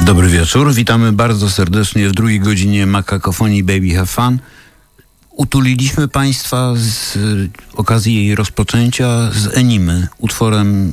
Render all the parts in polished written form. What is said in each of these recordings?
Dobry wieczór, witamy bardzo serdecznie w drugiej godzinie Makakofonii Baby Have Fun. Utuliliśmy Państwa z okazji jej rozpoczęcia z Enimy, utworem,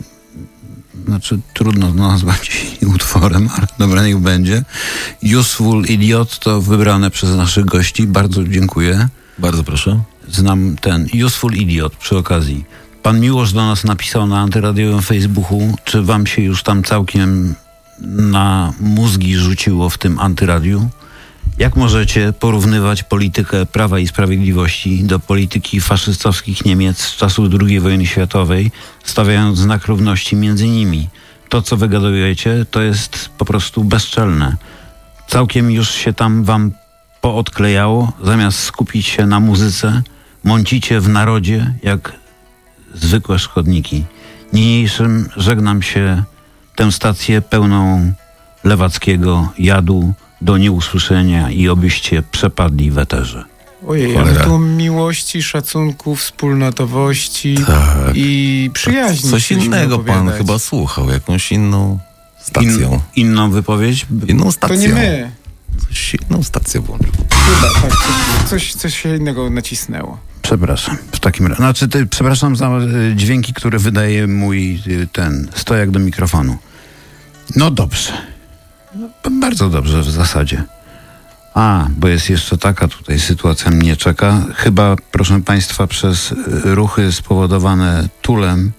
trudno nazwać utworem, ale dobra, niech będzie. Useful Idiot to wybrane przez naszych gości, bardzo dziękuję. Bardzo proszę. Znam ten Useful Idiot przy okazji. Pan Miłosz do nas napisał na antyradiowym Facebooku, czy wam się już tam całkiem na mózgi rzuciło w tym antyradiu? Jak możecie porównywać politykę Prawa i Sprawiedliwości do polityki faszystowskich Niemiec z czasów II wojny światowej, stawiając znak równości między nimi? To, co wygadujecie, to jest po prostu bezczelne. Całkiem już się tam wam poodklejało, zamiast skupić się na muzyce, mącicie w narodzie jak zwykłe szkodniki. Niniejszym żegnam się tę stację pełną lewackiego jadu do nieusłyszenia i obyście przepadli w eterze. Ojej, ale tu miłości, szacunku, wspólnotowości i przyjaźni. Coś innego pan chyba słuchał, jakąś inną stacją. Inną wypowiedź? Inną stacją. To nie my. Inną stację włączył. Chyba, tak, coś się innego nacisnęło. Przepraszam, w takim razie. Przepraszam za dźwięki, które wydaje mój stojak do mikrofonu. No dobrze. Bardzo dobrze w zasadzie. Bo jest jeszcze taka tutaj sytuacja mnie czeka. Chyba, proszę Państwa, przez ruchy spowodowane tulem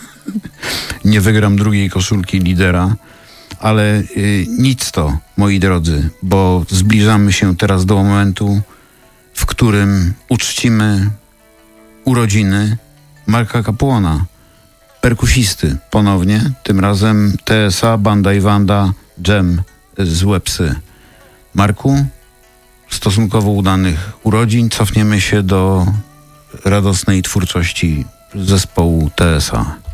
nie wygram drugiej koszulki lidera, ale nic to, moi drodzy, bo zbliżamy się teraz do momentu, w którym uczcimy urodziny Marka Kapłona, perkusisty ponownie, tym razem TSA, Banda i Wanda, Dżem z Łepsy. Marku, stosunkowo udanych urodzin, cofniemy się do radosnej twórczości zespołu TSA.